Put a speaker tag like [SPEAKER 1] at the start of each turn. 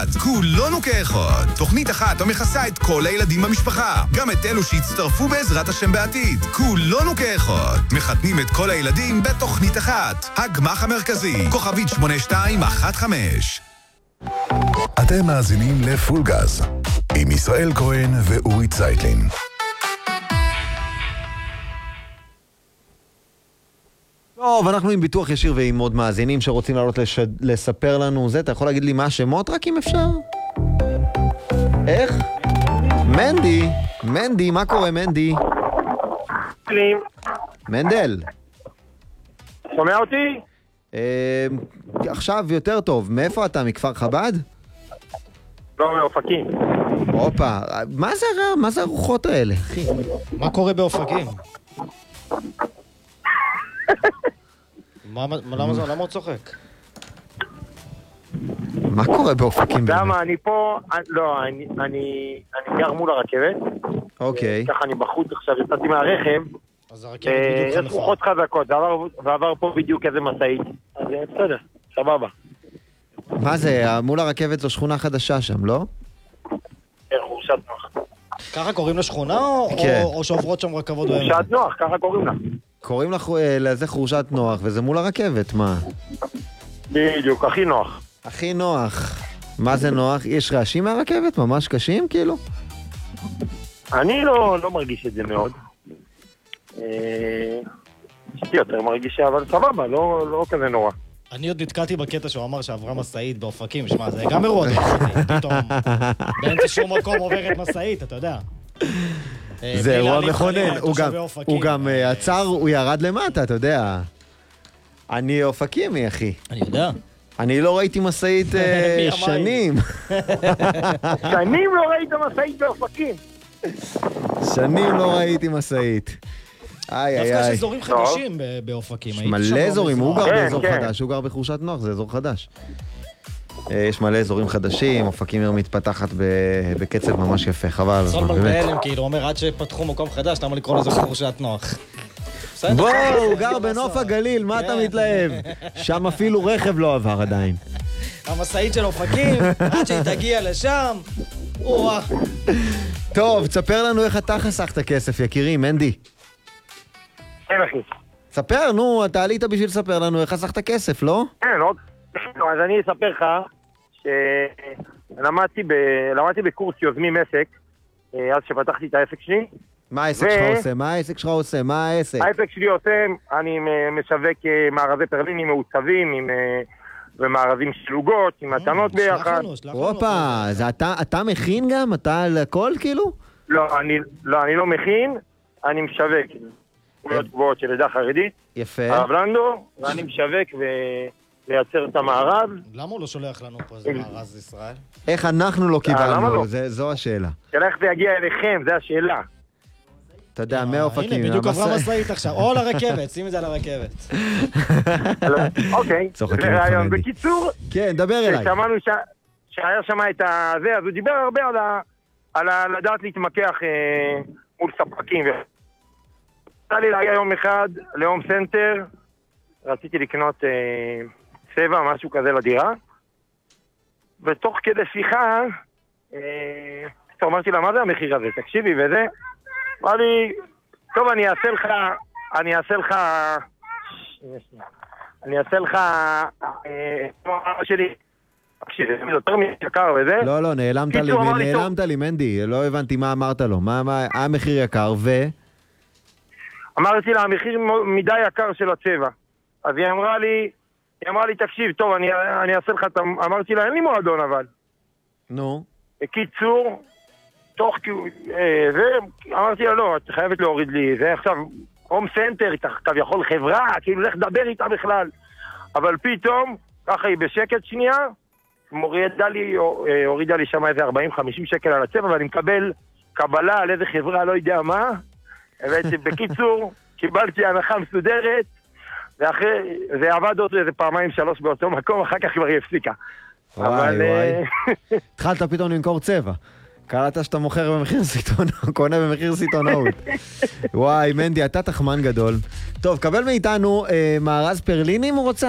[SPEAKER 1] כולנו כאחד. תוכנית אחת המכסה את כל הילדים במשפחה, גם את אלו שהצטרפו בעזרת השם בעתיד. כולנו כאחד. מחתנים את כל הילדים בתוכנית אחת. הגמח המרכזי, כוכבית 8215.
[SPEAKER 2] אתם מאזינים לפול גז, עם ישראל כהן ואורי צייטלין.
[SPEAKER 3] טוב, אנחנו עם ביטוח ישיר ועם עוד מאזינים שרוצים לעלות לספר לנו זה. אתה יכול להגיד לי מה השמות רק אם אפשר? איך? מנדי, מה קורה מנדי? מנדל.
[SPEAKER 4] שומע אותי?
[SPEAKER 3] עכשיו יותר טוב. מאיפה אתה? מכפר חב"ד?
[SPEAKER 4] לא, מאופקים.
[SPEAKER 3] הופה, מה זה הרוחות האלה, אחי?
[SPEAKER 5] מה קורה באופקים? למה הוא צוחק?
[SPEAKER 3] מה קורה באופקים?
[SPEAKER 4] למה, אני פה, לא, אני גר מול הרכבת.
[SPEAKER 3] אוקיי.
[SPEAKER 4] ככה אני בחוץ עכשיו, יצאתי מהרכב.
[SPEAKER 5] אז הרכבת בדיוק חלפה.
[SPEAKER 4] יש רוחות חזקות, ועבר פה בדיוק איזה מסעית. אז בסדר, סבבה.
[SPEAKER 3] מה זה, מול הרכבת זו שכונה חדשה שם, לא?
[SPEAKER 4] חורשת נוח.
[SPEAKER 5] ככה קוראים לשכונה או שעוברות שם רכבות?
[SPEAKER 4] חורשת נוח, ככה קוראים לה.
[SPEAKER 3] קוראים לך לזה חורשת נוח, וזה מול הרכבת, מה?
[SPEAKER 4] בדיוק, הכי נוח.
[SPEAKER 3] הכי נוח. מה זה נוח? יש רעשים מהרכבת? ממש קשים, כאילו?
[SPEAKER 4] אני לא מרגיש את זה מאוד. יש לי יותר מרגישה, אבל סבבה, לא כזה נורא.
[SPEAKER 5] אני עוד נתקעתי בקטע שהוא אמר שעברה מסעית באופקים, שמע, זה גם אירוע דרמטי, פתאום באמצע שום מקום עוברת מסעית, אתה יודע.
[SPEAKER 3] זה אירוע מכונן, הוא גם עצר, הוא ירד למטה, אתה יודע. אני אופקימי, אחי.
[SPEAKER 5] אני יודע.
[SPEAKER 3] אני לא ראיתי מסעית שנים.
[SPEAKER 4] שנים לא ראית מסעית באופקים.
[SPEAKER 3] שנים לא ראיתי מסעית.
[SPEAKER 5] דווקא יש אזורים חדשים באופקים.
[SPEAKER 3] יש מלא אזורים, הוא גר באזור חדש, הוא גר בחורשת נוח, זה אזור חדש. יש מלא אזורים חדשים, אופקים מתפתחת בקצב ממש יפה, חבל.
[SPEAKER 5] סולמן בהלם, כאילו, אומר, עד שפתחו מקום חדש, למה לקרוא לזה חורשת נוח?
[SPEAKER 3] בואו, הוא גר בנוף הגליל, מה אתה מתלהב? שם אפילו רכב לא עבר עדיין.
[SPEAKER 5] המסעית של אופקים, עד שהיא תגיע לשם,
[SPEAKER 3] טוב, תספר לנו איך אתה חסכת כסף, יקירי, מנדי.
[SPEAKER 4] כן, אחי.
[SPEAKER 3] ספר, נו, אתה עלית בשביל לספר לנו איך חסכת כסף, לא?
[SPEAKER 4] כן, אז אני אספר לך שלמדתי בקורס יוזמים עסק, אז שפתחתי את העסק שלי.
[SPEAKER 3] מה העסק שלך עושה? מה העסק?
[SPEAKER 4] העסק שלי עושה, אני משווק מארזי פרלינים מעוצבים, ומארזים שלוגות, עם מתנות ביחד.
[SPEAKER 3] הופה, אתה מכין גם? אתה על הכל כאילו?
[SPEAKER 4] לא, אני לא מכין, אני משווק. קבועות קבועות של עדה חרדית.
[SPEAKER 3] יפה.
[SPEAKER 4] הרב לנדו, ואני משווק לייצר את המארז.
[SPEAKER 5] למה הוא לא שולח לנו פה איזה מארז ישראל?
[SPEAKER 3] איך אנחנו לא קיבלנו? זו השאלה.
[SPEAKER 4] שאלה איך זה יגיע אליכם, זו השאלה.
[SPEAKER 3] אתה יודע, מאופקים.
[SPEAKER 5] הנה, בדיוק עברה מסעית עכשיו. או לרכבת, שים את זה על הרכבת.
[SPEAKER 4] אוקיי, זה רעיון. בקיצור,
[SPEAKER 3] כן, דבר אליי.
[SPEAKER 4] שמענו שהיה שם את זה, אז הוא דיבר הרבה על לדעת להתמקח מול ספקים. יצא לי להגיע יום אחד להום סנטר, רציתי לקנות צבע, משהו כזה לדירה, ותוך כדי שיחה, אמרתי לה, מה זה המחיר הזה? תקשיבי, וזה, אמר לי, טוב, אני אעשה לך, שלי, תקשיבי, זה יותר יקר וזה.
[SPEAKER 3] לא, נעלמת לי, מנדי, לא הבנתי מה אמרת לו, מה המחיר יקר,
[SPEAKER 4] אמרתי לה, המחיר מדי יקר של הצבע. אז היא אמרה לי, תקשיב, טוב, אני אעשה לך, אמרתי לה, אין לי מועדון אבל.
[SPEAKER 3] נו.
[SPEAKER 4] בקיצור, תוך זה, אמרתי לה, לא, את חייבת להוריד לי, זה עכשיו, הום סנטר, כביכול חברה, כאילו, לך דבר איתה בכלל. אבל פתאום, ככה היא בשקט שנייה, הורידה לי שם איזה 40-50 שקל על הצבע, ואני מקבל קבלה על איזה חברה, לא יודע מה. בקיצור, קיבלתי הנחה מסודרת, זה עבד עוד איזה 2-3 באותו מקום, אחר כך כבר היא הפסיקה.
[SPEAKER 3] וואי. התחלת פתאום למכור צבע. קלטת שאתה מוכר במחיר סיטונאות, קונה במחיר סיטונאות. וואי, מנדי, אתה תחמן גדול. טוב, קבל מאיתנו מארז פרלינים, הוא רוצה?